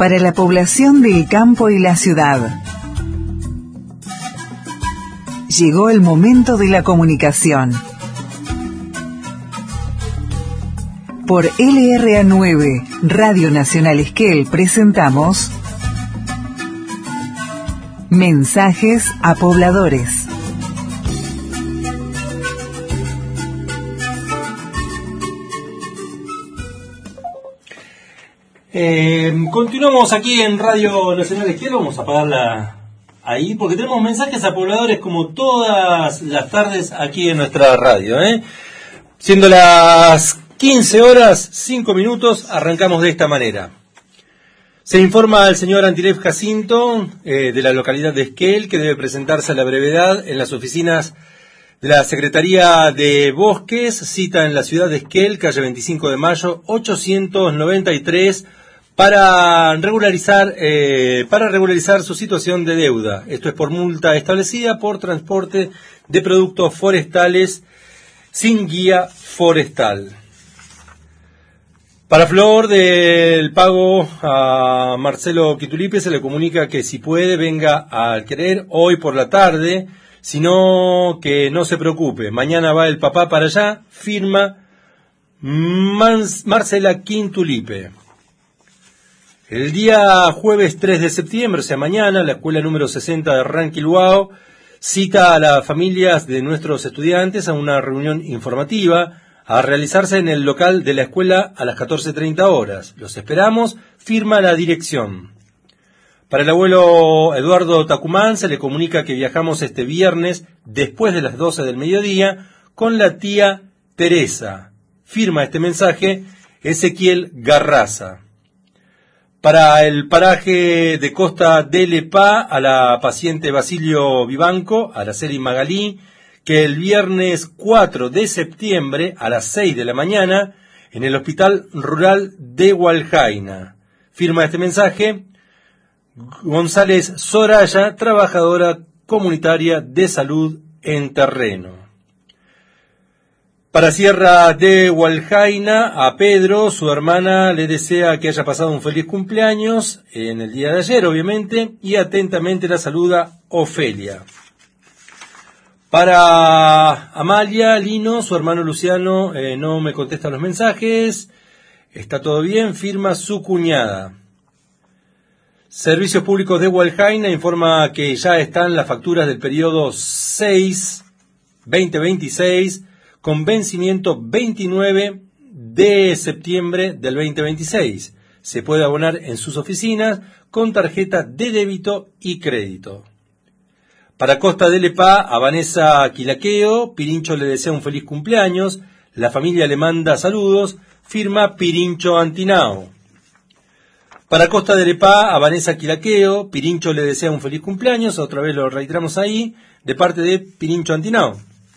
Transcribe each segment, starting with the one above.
para la población del campo y la ciudad. Llegó el momento de la comunicación. Por LRA9, Radio Nacional Esquel, presentamos Mensajes a Pobladores. Continuamos aquí en Radio Nacional Esquel. Vamos a apagarla ahí porque tenemos mensajes a pobladores como todas las tardes aquí en nuestra radio. Siendo las 15 horas, 5 minutos, arrancamos de esta manera. Se informa al señor Antilef Jacinto, de la localidad de Esquel, que debe presentarse a la brevedad en las oficinas de la Secretaría de Bosques, cita en la ciudad de Esquel, calle 25 de Mayo, 893, para regularizar su situación de deuda. Esto es por multa establecida por transporte de productos forestales sin guía forestal. Para Flor del pago a Marcelo Quitulipe se le comunica que si puede venga al querer hoy por la tarde, sino que no se preocupe, mañana va el papá para allá, firma Marcela Quintulipe. El día jueves 3 de septiembre, o sea mañana, la escuela número 60 de Ranquiluao cita a las familias de nuestros estudiantes a una reunión informativa a realizarse en el local de la escuela a las 14:30 horas. Los esperamos, firma la dirección. Para el abuelo Eduardo Tacumán se le comunica que viajamos este viernes después de las 12 del mediodía con la tía Teresa. Firma este mensaje Ezequiel Garraza. Para el paraje de Costa de Lepá a la paciente Basilio Vivanco, Araceli Magalí, que el viernes 4 de septiembre a las 6 de la mañana en el Hospital Rural de Hualjaina. Firma este mensaje González Soraya, trabajadora comunitaria de salud en terreno. Para Sierra de Hualjaina, a Pedro, su hermana, le desea que haya pasado un feliz cumpleaños en el día de ayer, obviamente, y atentamente la saluda Ofelia. Para Amalia Lino, su hermano Luciano, no me contesta los mensajes, está todo bien, firma su cuñada. Servicios Públicos de Hualjaina informa que ya están las facturas del periodo 6-2026 con vencimiento 29 de septiembre del 2026. Se puede abonar en sus oficinas con tarjeta de débito y crédito. Para Costa de Lepá, a Vanessa Quilaqueo, Pirincho le desea un feliz cumpleaños, la familia le manda saludos, firma Pirincho Antinao. Para Costa de Lepá, a Vanessa Quilaqueo, Pirincho le desea un feliz cumpleaños, otra vez lo reiteramos ahí, de parte de Pirincho Antinao.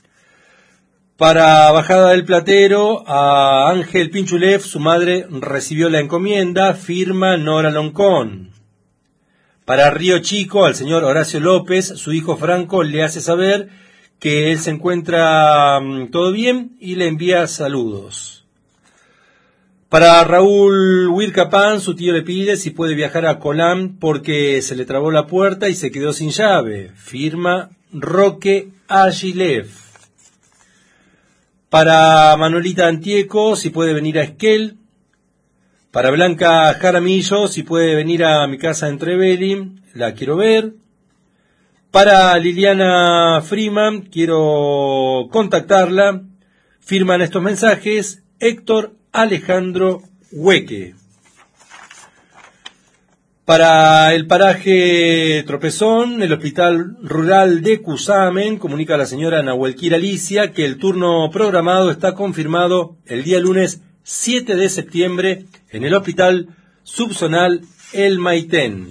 Para Bajada del Platero, a Ángel Pinchulev, su madre recibió la encomienda, firma Nora Loncón. Para Río Chico, al señor Horacio López, su hijo Franco le hace saber que él se encuentra todo bien y le envía saludos. Para Raúl Huircapán, su tío le pide si puede viajar a Colán porque se le trabó la puerta y se quedó sin llave. Firma Roque Agilev. Para Manolita Antieco, si puede venir a Esquel. Para Blanca Jaramillo, si puede venir a mi casa en Trevelin, la quiero ver. Para Liliana Freeman, quiero contactarla. Firman estos mensajes Héctor Alejandro Hueque. Para el paraje Tropezón, el Hospital Rural de Cusamen, comunica a la señora Nahuelquira Alicia que el turno programado está confirmado el día lunes 7 de septiembre en el Hospital Subzonal El Maitén.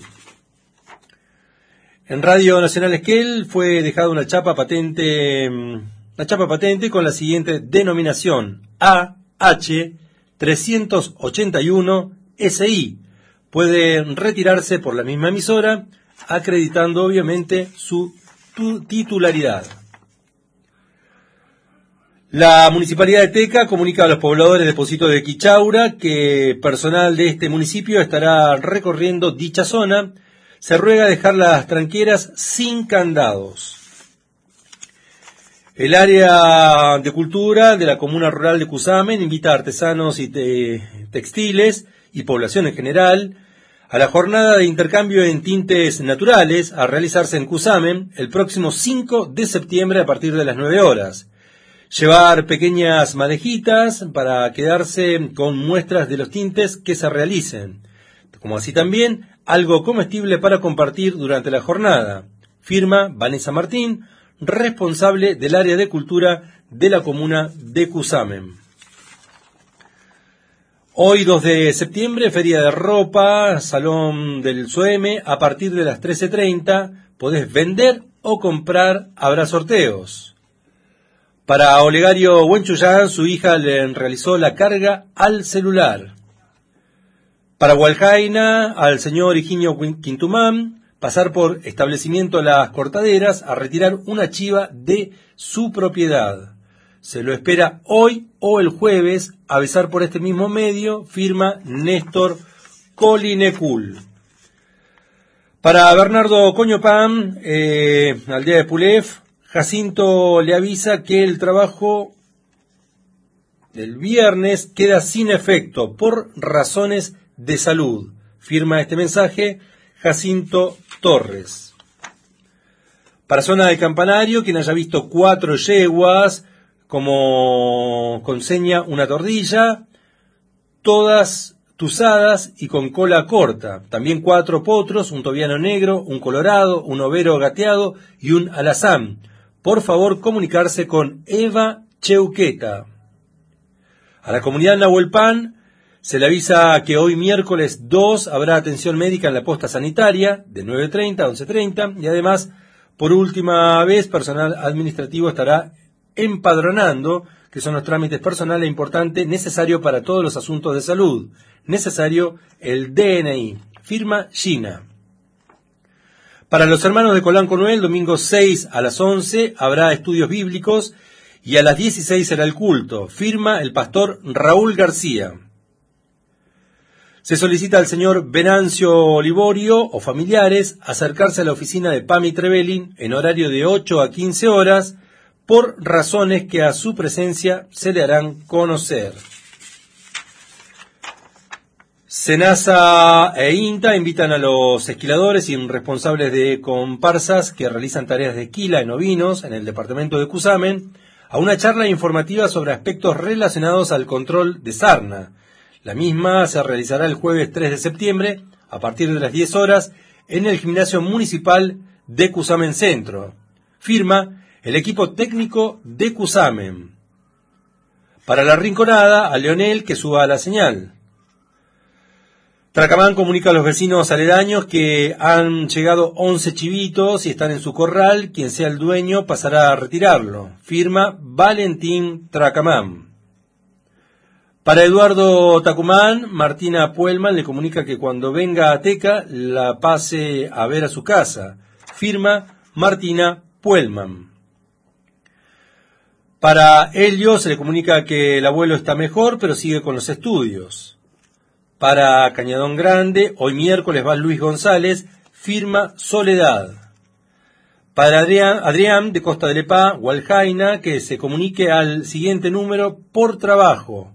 En Radio Nacional Esquel fue dejada una chapa patente con la siguiente denominación AH381 SI. Puede retirarse por la misma emisora, acreditando obviamente su titularidad. La Municipalidad de Teca comunica a los pobladores de Pocito de Quichaura que personal de este municipio estará recorriendo dicha zona. Se ruega dejar las tranqueras sin candados. El área de cultura de la comuna rural de Cusamen invita a artesanos y textiles y población en general a la jornada de intercambio en tintes naturales a realizarse en Cusamen el próximo 5 de septiembre a partir de las 9 horas. Llevar pequeñas madejitas para quedarse con muestras de los tintes que se realicen, como así también algo comestible para compartir durante la jornada. Firma Vanessa Martín, responsable del área de cultura de la comuna de Cusamen. Hoy 2 de septiembre, Feria de Ropa, Salón del SOEME, a partir de las 13:30, podés vender o comprar, habrá sorteos. Para Olegario Buenchuyán, su hija le realizó la carga al celular. Para Hualjaina, al señor Higinio Quintumán, pasar por establecimiento Las Cortaderas a retirar una chiva de su propiedad. Se lo espera hoy o el jueves, avisar por este mismo medio, firma Néstor Colinecul. Para Bernardo Coñopán, aldea de Pulef, Jacinto le avisa que el trabajo del viernes queda sin efecto por razones de salud. Firma este mensaje Jacinto Torres. Para zona de Campanario, quien haya visto 4 yeguas, como con seña una tordilla, todas tusadas y con cola corta. También 4 potros, un tobiano negro, un colorado, un overo gateado y un alazán. Por favor, comunicarse con Eva Cheuqueta. A la comunidad Nahuelpan se le avisa que hoy miércoles 2 habrá atención médica en la posta sanitaria de 9:30 a 11:30 y además, por última vez, personal administrativo estará empadronando, que son los trámites personales importantes necesarios para todos los asuntos de salud. Necesario el DNI. Firma Gina. Para los hermanos de Colanco Noel, domingo 6 a las 11 habrá estudios bíblicos y a las 16 será el culto. Firma el pastor Raúl García. Se solicita al señor Venancio Liborio o familiares acercarse a la oficina de Pami Trevelin en horario de 8 a 15 horas por razones que a su presencia se le harán conocer. Senasa e INTA invitan a los esquiladores y responsables de comparsas que realizan tareas de esquila en ovinos en el departamento de Cusamen a una charla informativa sobre aspectos relacionados al control de sarna. La misma se realizará el jueves 3 de septiembre a partir de las 10 horas en el gimnasio municipal de Cusamen Centro. Firma el equipo técnico de Cusamen. Para la rinconada, a Leonel que suba la señal. Tracamán comunica a los vecinos aledaños que han llegado 11 chivitos y están en su corral. Quien sea el dueño pasará a retirarlo. Firma Valentín Tracamán. Para Eduardo Tacumán, Martina Puelman le comunica que cuando venga a Teca la pase a ver a su casa. Firma Martina Puelman. Para Helio se le comunica que el abuelo está mejor, pero sigue con los estudios. Para Cañadón Grande, hoy miércoles va Luis González, firma Soledad. Para Adrián de Costa de Lepá, Hualjaina, que se comunique al siguiente número por trabajo,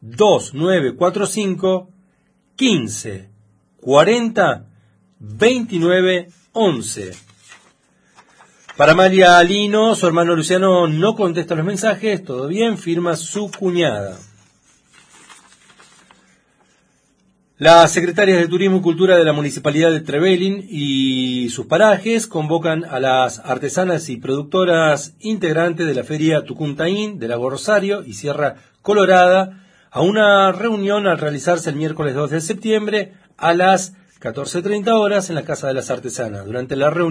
2945 15 40 29 11. Para Amalia Lino, su hermano Luciano no contesta los mensajes, todo bien, firma su cuñada. Las secretarias de Turismo y Cultura de la Municipalidad de Trevelin y sus parajes convocan a las artesanas y productoras integrantes de la Feria Tucuntaín de Lago Rosario y Sierra Colorada a una reunión al realizarse el miércoles 2 de septiembre a las 14:30 horas en la Casa de las Artesanas. Durante la reunión